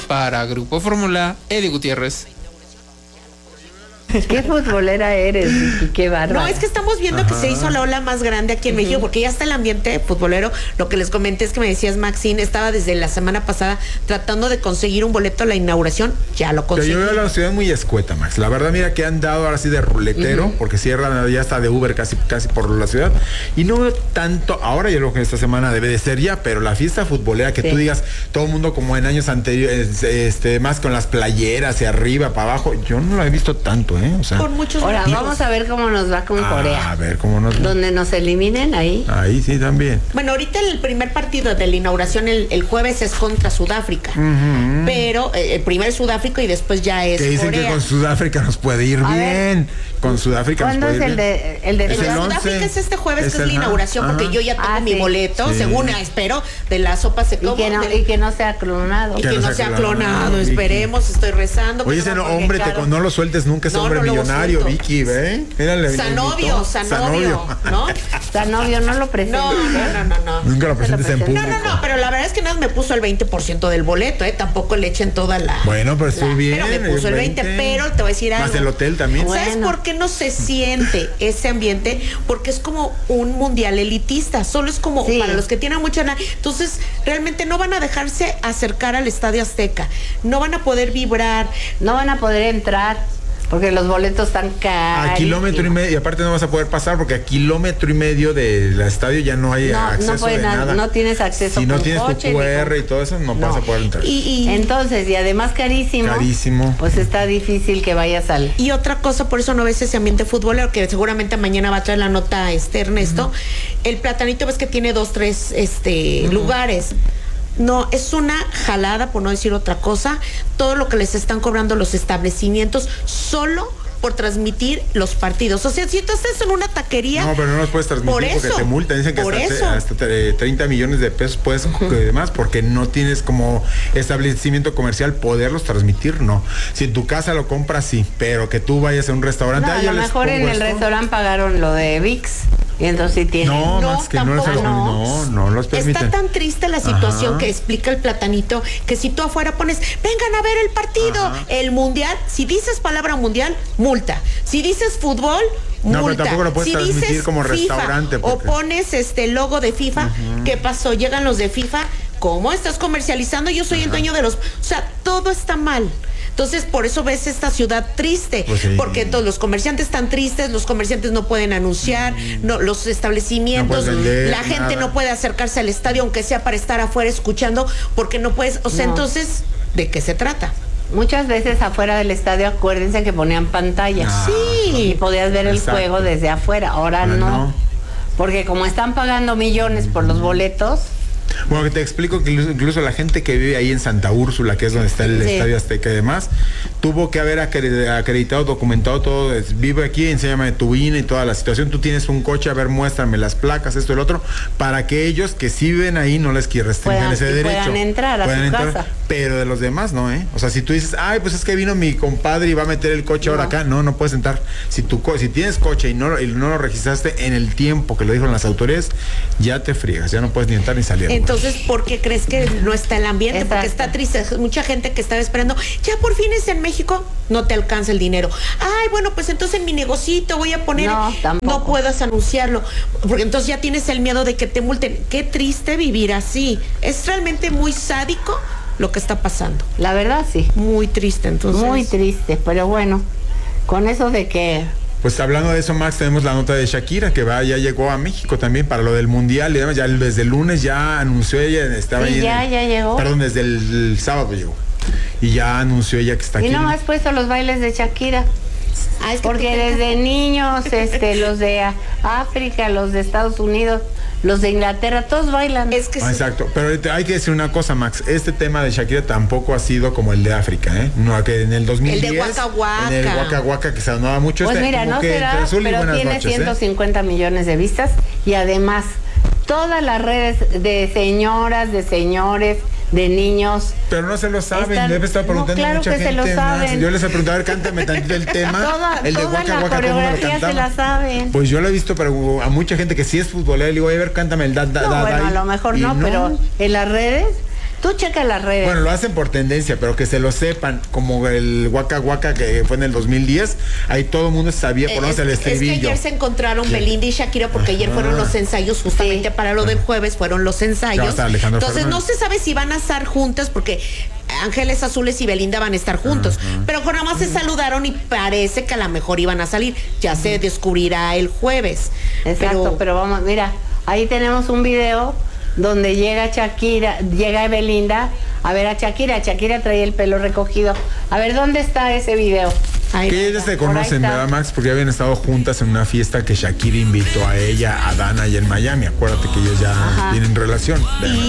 Para Grupo Fórmula, Eddie Gutiérrez. Qué futbolera eres, Vicky, qué bárbaro. No, es que estamos viendo que se hizo la ola más grande aquí en México, porque ya está el ambiente futbolero. Lo que les comenté es que me decías, Maxine, estaba desde la semana pasada tratando de conseguir un boleto a la inauguración, ya lo conseguí. Pero yo veo la ciudad muy escueta, Max. La verdad, mira que han dado ahora sí de ruletero, porque cierran ya está de Uber casi por la ciudad. Y no veo tanto, ahora yo creo que esta semana debe de ser ya, pero la fiesta futbolera que tú digas, todo el mundo como en años anteriores, más con las playeras y arriba, para abajo, yo no la he visto tanto, o sea, con muchos ahora vamos a ver cómo nos va con Corea. A ver cómo nos va. Donde nos eliminen ahí. Ahí sí también. Bueno, ahorita el primer partido de la inauguración el jueves es contra Sudáfrica. Pero el primer Sudáfrica y después ya es que dicen Corea. Que con Sudáfrica nos puede ir bien. Con Sudáfrica nos puede ir bien. ¿Cuándo es el de Sudáfrica? Es este jueves, que es la inauguración, porque yo ya tengo mi boleto, según espero, de la sopa se come. Y que no sea clonado. Y que no sea clonado, esperemos, estoy rezando. Oye, ese hombre, no lo sueltes nunca, ese hombre millonario, Vicky, ¿ve? Sanovio, ¿no? Sanovio, no lo presentes. No. Nunca lo presentes en público. No, pero la verdad es que nada me puso el 20% del boleto, tampoco le echen toda la... Bueno, pero estuvo bien. Pero me puso el 20, pero te voy a decir algo. Más el hotel también. ¿Sabes por qué no se siente ese ambiente? Porque es como un mundial elitista, solo es como para los que tienen mucha... Entonces, realmente no van a dejarse acercar al Estadio Azteca, no van a poder vibrar, no van a poder entrar. Porque los boletos están caros. A 1,5 kilómetros, y aparte no vas a poder pasar porque a 1,5 kilómetros del estadio ya no hay acceso de nada. No tienes acceso. Si no tienes tu QR y todo eso, no vas a poder entrar. Entonces, y además carísimo. Pues está difícil que vayas al... Y otra cosa, por eso no ves ese ambiente futbolero, que seguramente mañana va a traer la nota Ernesto. El Platanito ves que tiene 2, 3 lugares. No, es una jalada, por no decir otra cosa, todo lo que les están cobrando los establecimientos solo por transmitir los partidos. O sea, si tú estás en una taquería... No, pero no los puedes transmitir porque te multan. Dicen que hasta 30 millones de pesos puedes más porque no tienes como establecimiento comercial poderlos transmitir, no. Si en tu casa lo compras, sí, pero que tú vayas a un restaurante... No, a lo mejor en el restaurante pagaron lo de VIX. Y entonces sí tiene. No los permiten. Está tan triste la situación que explica el Platanito, que si tú afuera pones, vengan a ver el partido, el mundial, si dices palabra mundial, multa. Si dices fútbol, multa. No, pero tampoco lo puedes transmitir dices como FIFA, restaurante. O pones logo de FIFA, ¿qué pasó? Llegan los de FIFA, ¿cómo estás comercializando? Yo soy el dueño de los... O sea, todo está mal. Entonces, por eso ves esta ciudad triste, porque todos los comerciantes están tristes, los comerciantes no pueden anunciar, los establecimientos, la gente no puede acercarse al estadio, aunque sea para estar afuera escuchando, porque no puedes, entonces, ¿de qué se trata? Muchas veces afuera del estadio, acuérdense que ponían pantallas. Y podías ver el juego desde afuera, ahora no. Porque como están pagando millones por los boletos... Bueno, que te explico que incluso la gente que vive ahí en Santa Úrsula, que es donde está el Estadio Azteca y demás, tuvo que haber acreditado, documentado todo. Vive aquí, enséñame tu INE y toda la situación. Tú tienes un coche, a ver, muéstrame las placas, esto y lo otro, para que ellos que sí viven ahí no les restringan ese derecho. Puedan entrar a su casa. Pero de los demás no, O sea, si tú dices, pues es que vino mi compadre y va a meter el coche ahora acá, no puedes entrar. Si tienes coche y no lo registraste en el tiempo que lo dijeron las autoridades, ya te friegas, ya no puedes ni entrar ni salir. Entonces, ¿por qué crees que no está el ambiente? Porque está triste. Mucha gente que estaba esperando, ya por fin es en México, no te alcanza el dinero. Bueno, pues entonces en mi negocito voy a poner, no puedas anunciarlo, porque entonces ya tienes el miedo de que te multen. Qué triste vivir así. Es realmente muy sádico lo que está pasando. La verdad, sí. Muy triste, entonces. Muy triste, pero bueno, con eso de que... Pues hablando de eso, Max, tenemos la nota de Shakira, que ya llegó a México también para lo del Mundial, y además ya desde el lunes ya anunció ella, estaba ahí. Ya llegó. Perdón, desde el sábado llegó. Y ya anunció ella que está aquí. Y no has puesto los bailes de Shakira. Es que porque desde niños, los de África, los de Estados Unidos, los de Inglaterra, todos bailan. Es que exacto, pero hay que decir una cosa, Max, este tema de Shakira tampoco ha sido como el de África, No, que en el 2010. El de Waka Waka. En el Waka Waka que se sonaba mucho. Pues mira, no será, pero tiene 150 millones de vistas y además todas las redes de señoras, de señores, de niños. Pero no se lo saben, debe estar preguntando a mucha gente. Se lo saben. Yo les he preguntado, a ver, cántame tantito el tema. El de Waka Waka, ¿cómo lo cantaba? Se la saben. Pues yo lo he visto, pero a mucha gente que sí es futbolera, le digo, a ver, cántame el bueno, a lo mejor no, pero en las redes Tú checa las redes. Bueno, lo hacen por tendencia, pero que se lo sepan, como el Waka Waka que fue en el 2010, ahí todo el mundo sabía por dónde el estribillo. Es que ayer se encontraron Belinda y Shakira porque ayer fueron los ensayos, justamente para lo del jueves fueron los ensayos. Entonces no se sabe si van a estar juntas porque Ángeles Azules y Belinda van a estar juntos, pero nada más se saludaron y parece que a lo mejor iban a salir. Ya se descubrirá el jueves. Exacto, pero vamos, mira, ahí tenemos un video donde llega Belinda a ver a Shakira. Shakira trae el pelo recogido. A ver, ¿dónde está ese video? Que ellas se conocen, ¿verdad, Max? Porque habían estado juntas en una fiesta que Shakira invitó a ella, a Dana y en Miami. Acuérdate que ellos ya tienen relación.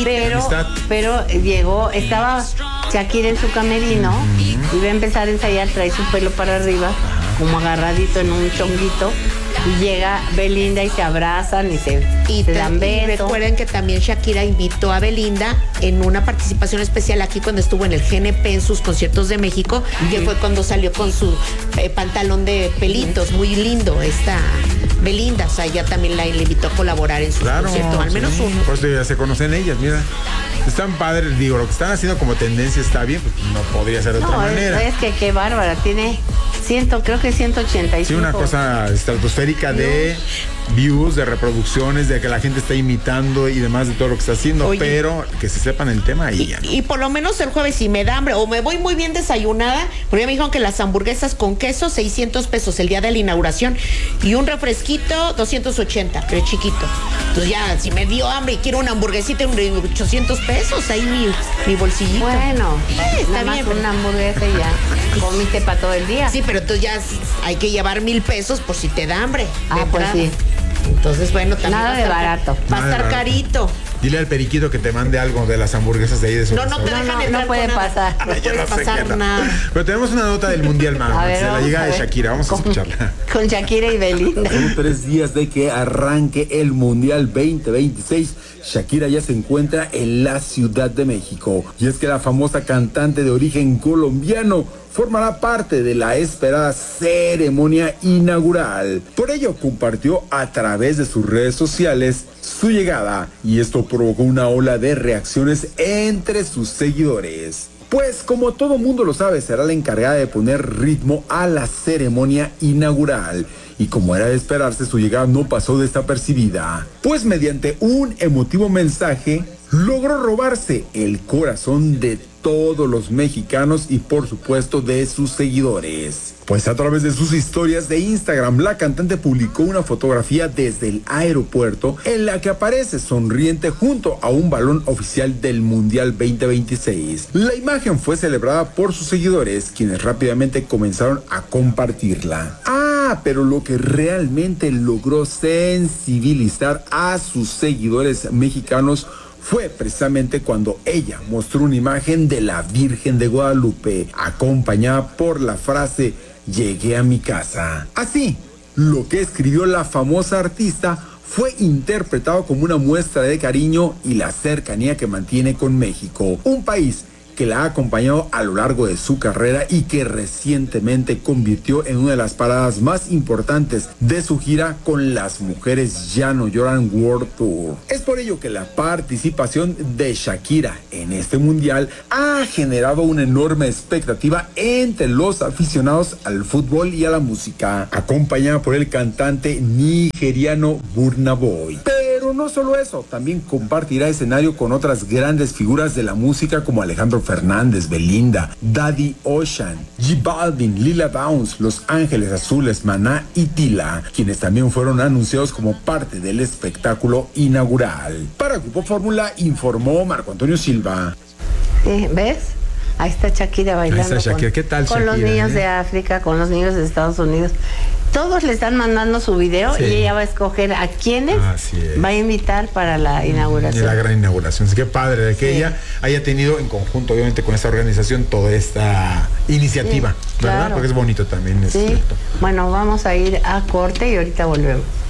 Pero estaba Shakira en su camerino y va a empezar a ensayar, trae su pelo para arriba, como agarradito en un chonguito. Y llega Belinda y se abrazan y se dan besos. Y recuerden que también Shakira invitó a Belinda en una participación especial aquí cuando estuvo en el GNP en sus conciertos de México, que fue cuando salió con su pantalón de pelitos, muy lindo esta Belinda. O sea, ella también le invitó a colaborar en sus conciertos, al menos uno. Por eso ya se conocen ellas, mira. Están padres, digo, lo que están haciendo como tendencia está bien, pues no podría ser de otra manera. Es que qué bárbara, tiene creo que 185. Sí, una cosa estratosférica de views, de reproducciones, de que la gente está imitando y demás de todo lo que está haciendo. Oye, pero que se sepan el tema y ya. Y por lo menos el jueves si me da hambre o me voy muy bien desayunada, porque ya me dijeron que las hamburguesas con queso, 600 pesos el día de la inauguración y un refresquito, 280, pero chiquito. Entonces ya, si me dio hambre y quiero una hamburguesita, 800 pesos, ahí mi bolsillito. Bueno, está bien. Una hamburguesa y ya comiste para todo el día. Sí, pero entonces ya hay que llevar 1,000 pesos por si te da hambre. Pues sí. Entonces, bueno, también nada de barato. Va a estar carito. Dile al periquito que te mande algo de las hamburguesas de ahí de su No te dejan entrar. No puede pasar. No puede pasar nada. Pero tenemos una nota del Mundial, mano. De la llegada de Shakira. Vamos a escucharla. Con Shakira y Belinda. En 3 días de que arranque el Mundial 2026, Shakira ya se encuentra en la Ciudad de México. Y es que la famosa cantante de origen colombiano formará parte de la esperada ceremonia inaugural. Por ello compartió a través de sus redes sociales su llegada y esto provocó una ola de reacciones entre sus seguidores. Pues como todo mundo lo sabe, será la encargada de poner ritmo a la ceremonia inaugural. Y como era de esperarse, su llegada no pasó desapercibida. Pues mediante un emotivo mensaje, logró robarse el corazón de todos los mexicanos y por supuesto de sus seguidores. Pues a través de sus historias de Instagram, la cantante publicó una fotografía desde el aeropuerto en la que aparece sonriente junto a un balón oficial del Mundial 2026. La imagen fue celebrada por sus seguidores, quienes rápidamente comenzaron a compartirla. Pero lo que realmente logró sensibilizar a sus seguidores mexicanos fue precisamente cuando ella mostró una imagen de la Virgen de Guadalupe, acompañada por la frase "llegué a mi casa". Así, lo que escribió la famosa artista fue interpretado como una muestra de cariño y la cercanía que mantiene con México, un país que la ha acompañado a lo largo de su carrera y que recientemente convirtió en una de las paradas más importantes de su gira con Las Mujeres Ya No Lloran World Tour. Es por ello que la participación de Shakira en este mundial ha generado una enorme expectativa entre los aficionados al fútbol y a la música, acompañada por el cantante nigeriano Burna Boy. Pero no solo eso, también compartirá escenario con otras grandes figuras de la música como Alejandro Fernández, Belinda, Daddy Ocean, J Balvin, Lila Downs, Los Ángeles Azules, Maná y Tila, quienes también fueron anunciados como parte del espectáculo inaugural. Para Grupo Fórmula informó Marco Antonio Silva. Sí, ¿ves? Ahí está Shakira bailando. Ahí está Shakira. ¿Qué tal, con Shakira, los niños de África, con los niños de Estados Unidos. Todos le están mandando su video y ella va a escoger a quienes va a invitar para la inauguración. Y la gran inauguración. Así que padre de que ella haya tenido en conjunto, obviamente, con esta organización toda esta iniciativa, ¿verdad? Claro. Porque es bonito también. Sí. Bueno, vamos a ir a corte y ahorita volvemos.